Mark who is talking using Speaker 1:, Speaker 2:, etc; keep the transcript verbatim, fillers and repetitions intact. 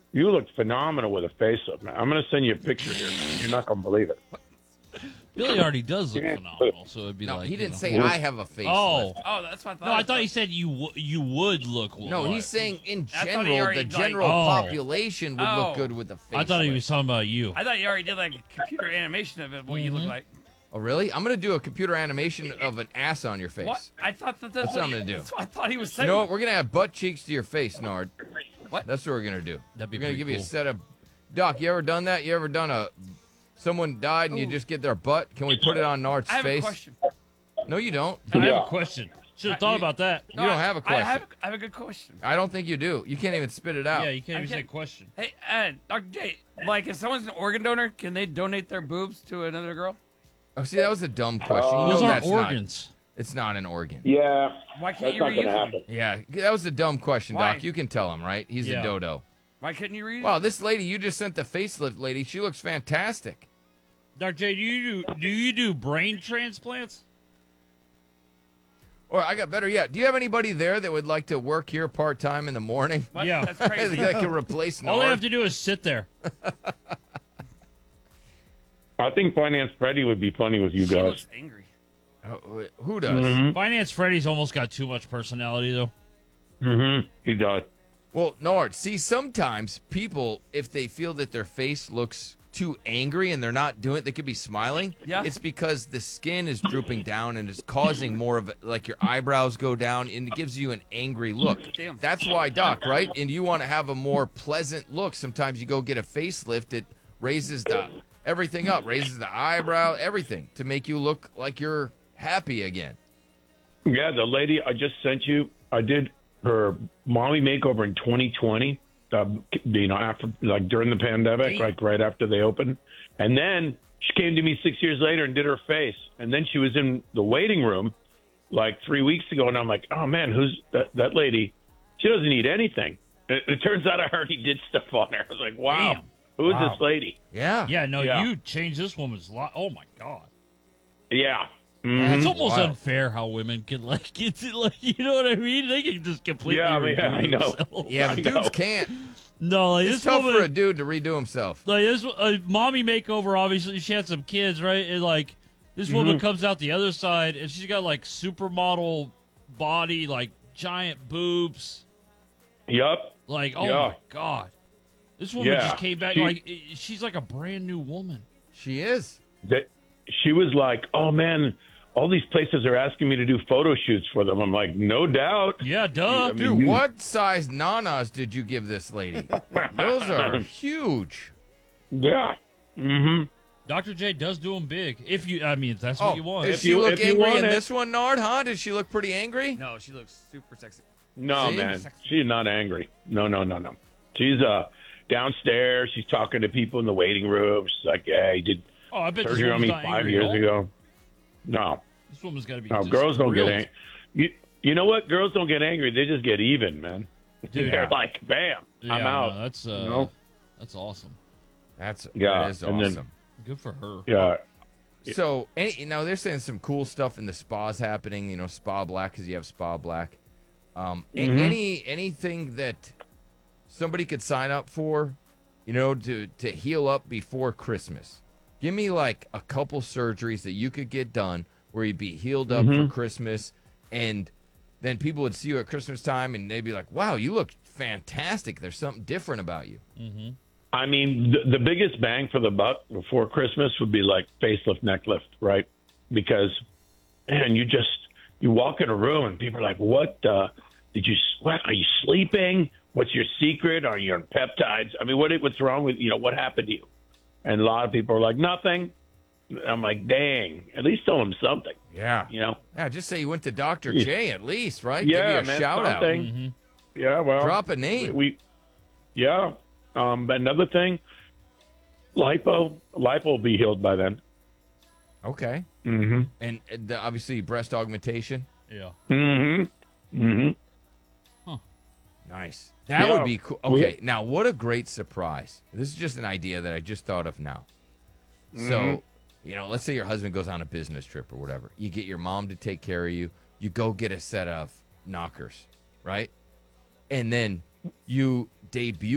Speaker 1: You look phenomenal with a facelift, man. I'm going to send you a picture here. You're not going to believe it.
Speaker 2: Billy already does look
Speaker 1: Yeah.
Speaker 2: phenomenal, so it'd be
Speaker 3: No,
Speaker 2: like
Speaker 3: he
Speaker 2: you
Speaker 3: didn't
Speaker 2: know.
Speaker 3: say I have a facelift.
Speaker 2: Oh,
Speaker 4: Oh, that's what I thought.
Speaker 2: no, I thought he said you w- you would look.
Speaker 3: No,
Speaker 2: like.
Speaker 3: he's saying in
Speaker 4: I thought he
Speaker 3: general,
Speaker 4: already,
Speaker 3: the
Speaker 4: like-
Speaker 3: general
Speaker 2: Oh.
Speaker 3: population would
Speaker 4: Oh.
Speaker 3: look good with a facelift.
Speaker 2: I thought he was talking about you.
Speaker 4: I thought you already did like a computer animation of it, what you look
Speaker 2: Mhm.
Speaker 4: like.
Speaker 3: Oh, really? I'm going to do a computer animation of an ass on your face.
Speaker 4: What? I thought that that's,
Speaker 3: That's what I'm
Speaker 4: you-
Speaker 3: gonna do.
Speaker 4: That's what I thought he was
Speaker 3: You
Speaker 4: saying.
Speaker 3: know what? We're going to have butt cheeks to your face, Nard.
Speaker 4: What?
Speaker 3: That's what we're going to do.
Speaker 2: That'd be
Speaker 3: We're going to
Speaker 2: pretty
Speaker 3: give you a
Speaker 2: cool.
Speaker 3: set of... Doc, you ever done that? You ever done a... Someone died and you
Speaker 4: Ooh.
Speaker 3: just get their butt? Can we put it on Nard's
Speaker 4: I have
Speaker 3: face?
Speaker 4: a question.
Speaker 3: No, you don't.
Speaker 2: I have
Speaker 1: Yeah.
Speaker 2: a question. Should have
Speaker 4: Uh,
Speaker 2: thought
Speaker 4: you-
Speaker 2: about that.
Speaker 3: You don't have a
Speaker 4: I have,
Speaker 3: question.
Speaker 4: I have a good question.
Speaker 3: I don't think you do. You can't even spit it out.
Speaker 2: Yeah, you can't
Speaker 4: I
Speaker 2: even say
Speaker 4: can't-
Speaker 2: question.
Speaker 4: Hey, uh, Doctor J, like if someone's an organ donor, can they donate their boobs to another girl?
Speaker 3: Oh, see, that was a dumb question.
Speaker 1: Oh.
Speaker 3: You
Speaker 2: Those
Speaker 3: know
Speaker 2: aren't
Speaker 3: that's not-
Speaker 2: organs.
Speaker 3: it's not an organ.
Speaker 1: Yeah,
Speaker 4: Why can't
Speaker 1: that's
Speaker 4: you
Speaker 1: not
Speaker 4: reuse
Speaker 1: going to
Speaker 4: them?
Speaker 1: happen.
Speaker 3: Yeah, that was a dumb question,
Speaker 4: Why?
Speaker 3: Doc. You can tell him, right? He's
Speaker 2: Yeah.
Speaker 3: a dodo.
Speaker 4: Why couldn't you reuse?
Speaker 3: Wow, this lady you just sent the facelift lady, she looks fantastic.
Speaker 2: Doctor J, do you do, do you do brain transplants?
Speaker 3: Or I got better yet. Do you have anybody there that would like to work here part time in the morning?
Speaker 4: What?
Speaker 2: Yeah.
Speaker 4: That's crazy.
Speaker 3: that can replace
Speaker 2: All they have
Speaker 3: Nard?
Speaker 2: to do is sit there.
Speaker 1: I think Finance Freddy would be funny with you
Speaker 4: She
Speaker 1: guys.
Speaker 4: looks angry.
Speaker 3: Oh, who does?
Speaker 1: Mm-hmm.
Speaker 2: Finance Freddy's almost got too much personality, though.
Speaker 1: Mm-hmm. He does.
Speaker 3: Well, Nard, see, sometimes people, if they feel that their face looks too angry and they're not doing it, they could be smiling.
Speaker 4: Yeah.
Speaker 3: It's because the skin is drooping down and it's causing more of it, like your eyebrows go down and it gives you an angry look.
Speaker 4: Damn.
Speaker 3: That's why, Doc, right? And you want to have a more pleasant look. Sometimes you go get a facelift. It raises the everything up, raises the eyebrow, everything to make you look like you're happy again.
Speaker 1: Yeah, the lady I just sent you, I did her mommy makeover in twenty twenty. Um, you know, after like during the pandemic, like right after they opened, and then she came to me six years later and did her face, and then she was in the waiting room like three weeks ago, and I'm like, oh man, who's that? That lady? She doesn't need anything. It, it turns out I already did stuff on her. I was like, wow,
Speaker 2: Damn.
Speaker 1: who's
Speaker 3: Wow.
Speaker 1: this lady?
Speaker 3: Yeah.
Speaker 2: Yeah, no,
Speaker 1: Yeah.
Speaker 2: you changed this woman's life. Oh my god,
Speaker 1: Yeah.
Speaker 2: it's
Speaker 1: Mhm.
Speaker 2: almost
Speaker 3: Wild.
Speaker 2: unfair how women can like get to, like, you know what I mean? They can just completely.
Speaker 1: Yeah, I mean,
Speaker 2: redo
Speaker 1: I know.
Speaker 2: themselves.
Speaker 3: Yeah,
Speaker 1: I
Speaker 3: but
Speaker 1: know.
Speaker 3: dudes can't.
Speaker 2: No, like
Speaker 3: It's
Speaker 2: this
Speaker 3: tough
Speaker 2: woman.
Speaker 3: for a dude to redo himself.
Speaker 2: Like this, uh, mommy makeover. Obviously, she had some kids, right? And like this woman
Speaker 1: Mhm.
Speaker 2: comes out the other side, and she's got like supermodel body, like giant boobs.
Speaker 1: Yup.
Speaker 2: Like, oh
Speaker 1: Yeah.
Speaker 2: my god, this woman
Speaker 1: Yeah.
Speaker 2: just came back.
Speaker 1: She-
Speaker 2: like, i- she's like a brand new woman.
Speaker 3: She is.
Speaker 1: That she was like, oh man, all these places are asking me to do photo shoots for them. I'm like, no doubt.
Speaker 2: Yeah, duh.
Speaker 1: I mean,
Speaker 3: Dude,
Speaker 1: you-
Speaker 3: what size nanas did you give this lady? Those are huge.
Speaker 1: Yeah. Mm-hmm.
Speaker 2: Doctor J does do them big. If you, I mean, if that's what
Speaker 3: Oh,
Speaker 2: you want.
Speaker 3: does
Speaker 1: If
Speaker 3: she
Speaker 1: you-
Speaker 3: look
Speaker 1: if you
Speaker 3: angry
Speaker 1: want
Speaker 3: in
Speaker 1: it-
Speaker 3: this one, Nard, huh? Does she look pretty angry?
Speaker 4: No, she looks super sexy.
Speaker 1: No,
Speaker 3: See?
Speaker 1: man, she's not angry. No, no, no, no. She's uh downstairs. She's talking to people in the waiting room. She's like, "Yeah, he did
Speaker 2: oh, I bet this
Speaker 1: surgery on
Speaker 2: woman's
Speaker 1: me
Speaker 2: not
Speaker 1: five
Speaker 2: angry
Speaker 1: years
Speaker 2: at all.
Speaker 1: ago." No,
Speaker 2: This woman's got to be.
Speaker 1: no,
Speaker 2: just
Speaker 1: girls don't get
Speaker 2: thrilled.
Speaker 1: angry. You, you know what? Girls don't get angry. They just get even, man.
Speaker 2: Dude.
Speaker 1: They're like, "Bam,
Speaker 2: Yeah,
Speaker 1: I'm out."
Speaker 2: no, that's uh,
Speaker 1: You know?
Speaker 2: that's awesome.
Speaker 3: That's
Speaker 1: Yeah,
Speaker 3: that is
Speaker 1: and then-
Speaker 3: awesome.
Speaker 2: Good for her.
Speaker 1: Yeah.
Speaker 3: So, any, you know, they're saying some cool stuff in the spas happening. You know, Spa Black because you have Spa Black. Um, a-
Speaker 1: Mhm.
Speaker 3: any anything that somebody could sign up for, you know, to to heal up before Christmas. Give me like a couple surgeries that you could get done where you'd be healed up
Speaker 1: Mhm.
Speaker 3: for Christmas, and then people would see you at Christmas time and they'd be like, "Wow, you look fantastic. There's something different about you."
Speaker 2: Mm-hmm.
Speaker 1: I mean, the, the biggest bang for the buck before Christmas would be like facelift, neck lift, right? Because, man, you just you walk in a room and people are like, "What? Uh, did you? What? Are you sleeping? What's your secret? Are you on peptides? I mean, what? What's wrong with you know? What happened to you?" And a lot of people are like, "Nothing." I'm like, "Dang! At least tell them something."
Speaker 3: Yeah.
Speaker 1: You know?
Speaker 3: Yeah, just say you went to Doctor
Speaker 1: Yeah.
Speaker 3: J at least, right?
Speaker 1: Yeah,
Speaker 3: Give me a
Speaker 1: man,
Speaker 3: shout out.
Speaker 1: something.
Speaker 2: Mm-hmm.
Speaker 1: Yeah. Well,
Speaker 3: Drop a name.
Speaker 1: We, yeah. Um, but another thing, lipo, lipo will be healed by then.
Speaker 3: Okay.
Speaker 1: Mm-hmm.
Speaker 3: And uh, the, obviously breast augmentation.
Speaker 2: Yeah.
Speaker 1: Mm-hmm. Mm-hmm.
Speaker 3: Nice. That
Speaker 1: Yeah.
Speaker 3: would be cool.
Speaker 1: We-
Speaker 3: Okay, now what a great surprise. This is just an idea that I just thought of now. So,
Speaker 1: Mhm.
Speaker 3: you know, let's say your husband goes on a business trip or whatever. You get your mom to take care of you. You go get a set of knockers, right? And then you debut